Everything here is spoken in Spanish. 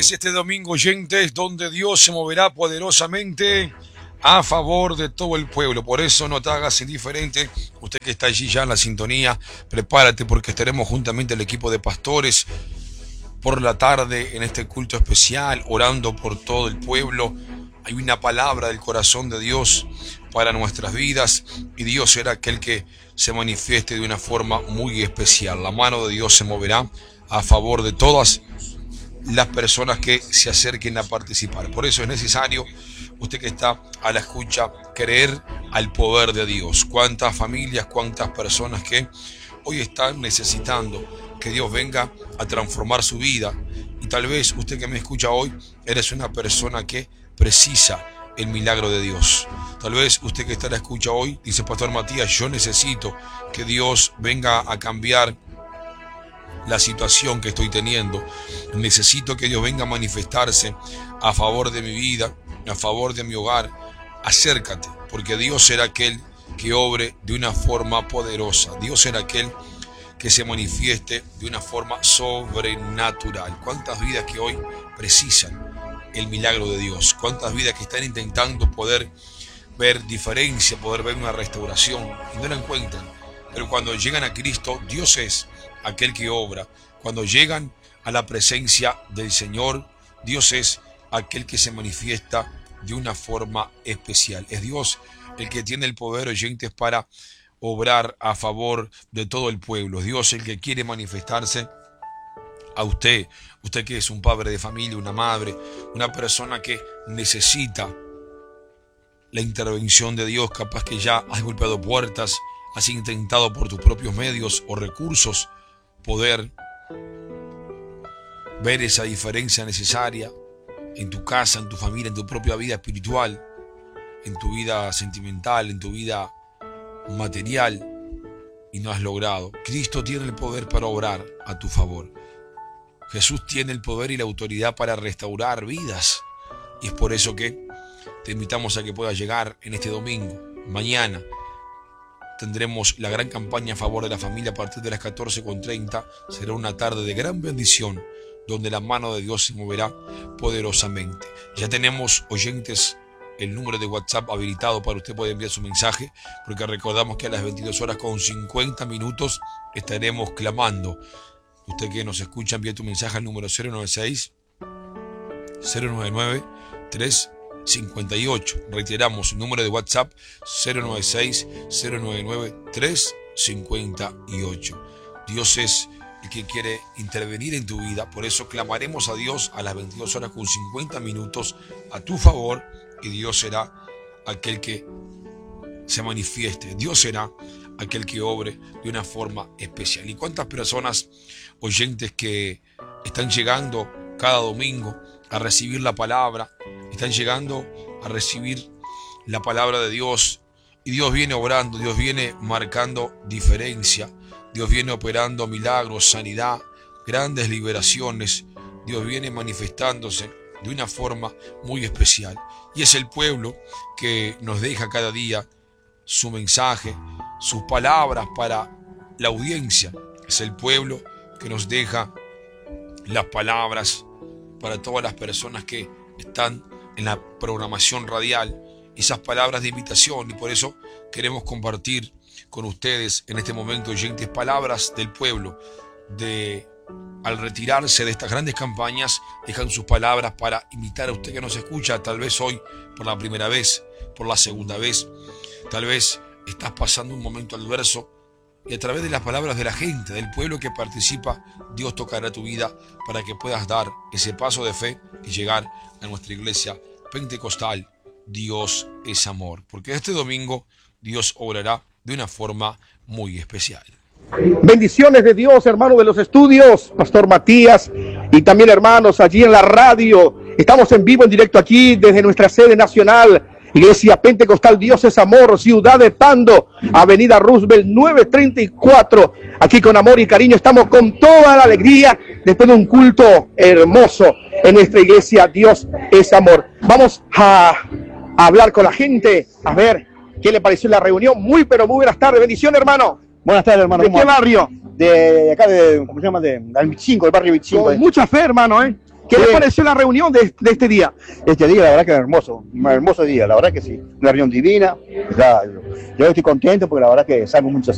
Es este domingo, oyentes, donde Dios se moverá poderosamente a favor de todo el pueblo. Por eso no te hagas indiferente. Usted que está allí ya en la sintonía, prepárate porque estaremos juntamente el equipo de pastores por la tarde en este culto especial, orando por todo el pueblo. Hay una palabra del corazón de Dios para nuestras vidas y Dios será aquel que se manifieste de una forma muy especial. La mano de Dios se moverá a favor de todas las personas que se acerquen a participar. Por eso es necesario, usted que está a la escucha, creer al poder de Dios. Cuántas familias, cuántas personas que hoy están necesitando que Dios venga a transformar su vida. Y tal vez usted que me escucha hoy, eres una persona que precisa el milagro de Dios. Tal vez usted que está a la escucha hoy, dice Pastor Matías, yo necesito que Dios venga a cambiar la situación que estoy teniendo. Necesito que Dios venga a manifestarse a favor de mi vida, a favor de mi hogar. Acércate, porque Dios será aquel que obre de una forma poderosa. Dios será aquel que se manifieste de una forma sobrenatural. ¿Cuántas vidas que hoy precisan el milagro de Dios? ¿Cuántas vidas que están intentando poder ver diferencia, poder ver una restauración y no la encuentran? Pero cuando llegan a Cristo, Dios es aquel que obra. Cuando llegan a la presencia del Señor, Dios es aquel que se manifiesta de una forma especial. Es Dios el que tiene el poder, oyentes, para obrar a favor de todo el pueblo. Es Dios el que quiere manifestarse a usted que es un padre de familia, una madre, una persona que necesita la intervención de Dios. Capaz que ya has golpeado puertas, has intentado por tus propios medios o recursos poder ver esa diferencia necesaria en tu casa, en tu familia, en tu propia vida espiritual, en tu vida sentimental, en tu vida material, y no has logrado. Cristo tiene el poder para obrar a tu favor. Jesús tiene el poder y la autoridad para restaurar vidas, y es por eso que te invitamos a que puedas llegar en este domingo. Mañana tendremos la gran campaña a favor de la familia a partir de las 14:30. Será una tarde de gran bendición donde la mano de Dios se moverá poderosamente. Ya tenemos, oyentes, el número de WhatsApp habilitado para usted poder enviar su mensaje, porque recordamos que a las 22:50 estaremos clamando. Usted que nos escucha, envía tu mensaje al número 096-099-358. Reiteramos, número de WhatsApp 096-099-358. Dios es el que quiere intervenir en tu vida, por eso clamaremos a Dios a las 22:50 a tu favor, y Dios será aquel que se manifieste. Dios será aquel que obre de una forma especial. ¿Y cuántas personas, oyentes, que están llegando cada domingo a recibir la palabra, están llegando a recibir la palabra de Dios, y Dios viene obrando, Dios viene marcando diferencia, Dios viene operando milagros, sanidad, grandes liberaciones, Dios viene manifestándose de una forma muy especial, y es el pueblo que nos deja cada día su mensaje, sus palabras para la audiencia. Es el pueblo que nos deja las palabras para todas las personas que están en la programación radial, esas palabras de invitación, y por eso queremos compartir con ustedes en este momento, oyentes, palabras del pueblo al retirarse de estas grandes campañas, dejan sus palabras para invitar a usted que nos escucha, tal vez hoy por la primera vez, por la segunda vez, tal vez estás pasando un momento adverso, y a través de las palabras de la gente, del pueblo que participa, Dios tocará tu vida para que puedas dar ese paso de fe y llegar a nuestra iglesia pentecostal. Dios es amor, porque este domingo Dios obrará de una forma muy especial. Bendiciones de Dios, hermanos de los estudios, Pastor Matías, y también hermanos allí en la radio. Estamos en vivo, en directo aquí desde nuestra sede nacional, Iglesia Pentecostal Dios es Amor, Ciudad de Pando, Avenida Roosevelt 934. Aquí con amor y cariño estamos con toda la alegría después de un culto hermoso en nuestra iglesia Dios es Amor. Vamos a hablar con la gente, a ver qué le pareció la reunión. Muy buenas tardes, bendición, hermano. Buenas tardes, hermano. ¿De qué barrio? De acá, ¿cómo se llama? Del 25, del barrio 25. Con mucha fe, hermano, ¿eh? ¿Qué le pareció la reunión de este día? Este día, la verdad que es hermoso, un hermoso día, la verdad que sí. Una reunión divina. Yo estoy contento porque la verdad que sabemos muchas